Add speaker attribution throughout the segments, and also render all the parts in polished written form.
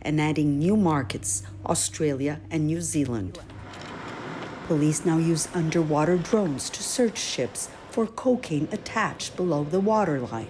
Speaker 1: and adding new markets, Australia and New Zealand. Police now use underwater drones to search ships for cocaine attached below the waterline.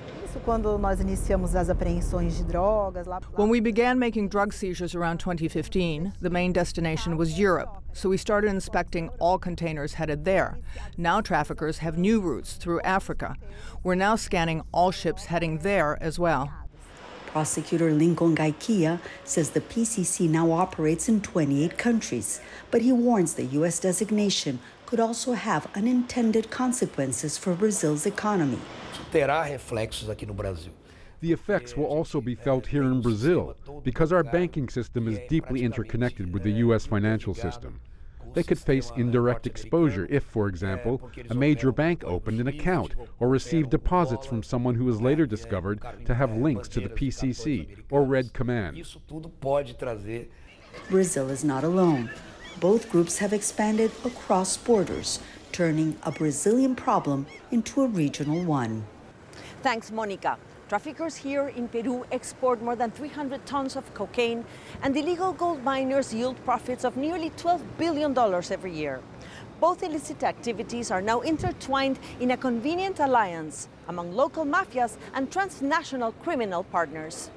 Speaker 2: When we began making drug seizures around 2015, the main destination was Europe, so we started inspecting all containers headed there. Now traffickers have new routes through Africa. We're now scanning all ships heading there as well.
Speaker 1: Prosecutor Lincoln Gaikia says the PCC now operates in 28 countries, but he warns the U.S. designation could also have unintended consequences for Brazil's economy.
Speaker 3: The effects will also be felt here in Brazil because our banking system is deeply interconnected with the U.S. financial system. They could face indirect exposure if, for example, a major bank opened an account or received deposits from someone who was later discovered to have links to the PCC or Red Command.
Speaker 1: Brazil is not alone. Both groups have expanded across borders, turning a Brazilian problem into a regional one.
Speaker 4: Thanks, Monica. Traffickers here in Peru export more than 300 tons of cocaine, and illegal gold miners yield profits of nearly $12 billion every year. Both illicit activities are now intertwined in a convenient alliance among local mafias and transnational criminal partners.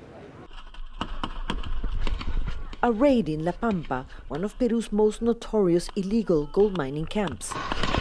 Speaker 5: A raid in La Pampa, one of Peru's most notorious illegal gold mining camps.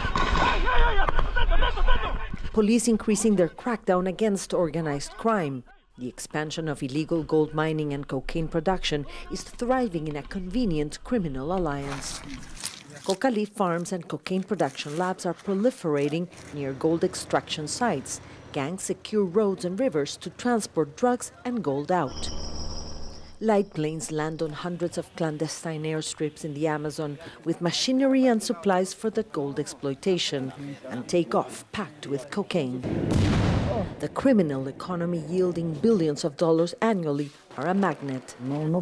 Speaker 5: Police increasing their crackdown against organized crime. The expansion of illegal gold mining and cocaine production is thriving in a convenient criminal alliance. Coca leaf farms and cocaine production labs are proliferating near gold extraction sites. Gangs secure roads and rivers to transport drugs and gold out. Light planes land on hundreds of clandestine airstrips in the Amazon with machinery and supplies for the gold exploitation and take off packed with cocaine. The criminal economy yielding billions of dollars annually are a magnet.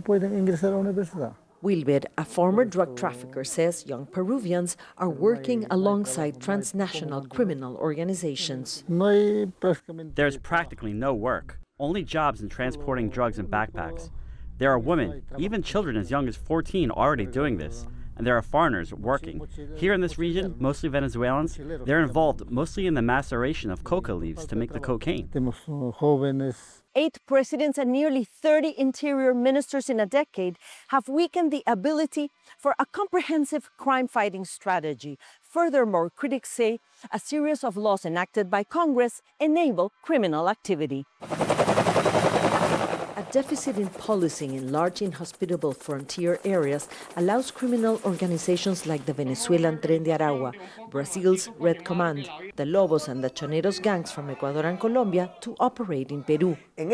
Speaker 5: Wilber, a former drug trafficker, says young Peruvians are working alongside transnational criminal organizations.
Speaker 6: There's practically no work, only jobs in transporting drugs in backpacks. There are women, even children as young as 14, already doing this, and there are foreigners working. Here in this region, mostly Venezuelans, they're involved mostly in the maceration of coca leaves to make the cocaine.
Speaker 4: 8 presidents and nearly 30 interior ministers in a decade have weakened the ability for a comprehensive crime-fighting strategy. Furthermore, critics say a series of laws enacted by Congress enable criminal activity.
Speaker 5: A deficit in policing in large inhospitable frontier areas allows criminal organizations like the Venezuelan Tren de Aragua, Brazil's Red Command, the Lobos and the Choneros gangs from Ecuador and Colombia to operate in Peru.
Speaker 7: In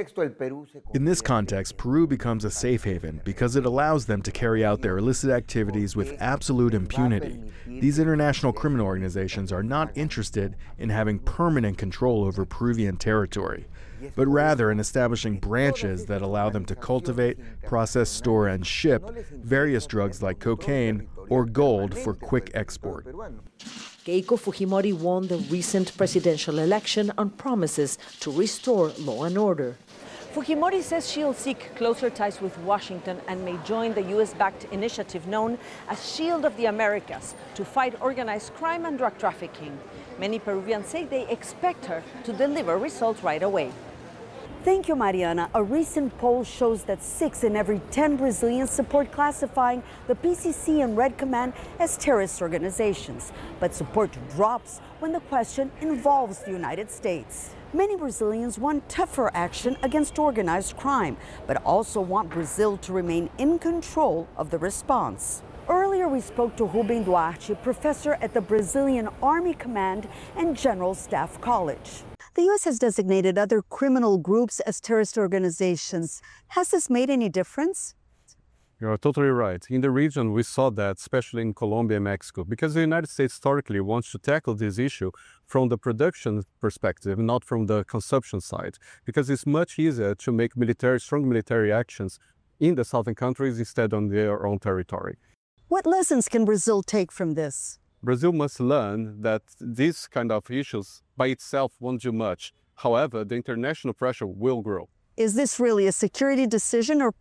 Speaker 7: this context, Peru becomes a safe haven because it allows them to carry out their illicit activities with absolute impunity. These international criminal organizations are not interested in having permanent control over Peruvian territory, but rather in establishing branches that allow them to cultivate, process, store, and ship various drugs like cocaine or gold for quick export.
Speaker 5: Keiko Fujimori won the recent presidential election on promises to restore law and order.
Speaker 4: Fujimori says she'll seek closer ties with Washington and may join the U.S.-backed initiative known as Shield of the Americas to fight organized crime and drug trafficking. Many Peruvians say they expect her to deliver results right away. Thank you, Mariana. A recent poll shows that 6 in every 10 Brazilians support classifying the PCC and Red Command as terrorist organizations. But support drops when the question involves the United States. Many Brazilians want tougher action against organized crime, but also want Brazil to remain in control of the response. Earlier, we spoke to Rubem Duarte, professor at the Brazilian Army Command and General Staff College. The U.S. has designated other criminal groups as terrorist organizations. Has this made any difference?
Speaker 3: You're totally right. In the region, we saw that, especially in Colombia and Mexico, because the United States historically wants to tackle this issue from the production perspective, not from the consumption side, because it's much easier to make strong military actions in the southern countries instead on their own territory.
Speaker 4: What lessons can Brazil take from this?
Speaker 3: Brazil must learn that these kind of issues by itself won't do much. However, the international pressure will grow.
Speaker 4: Is this really a security decision or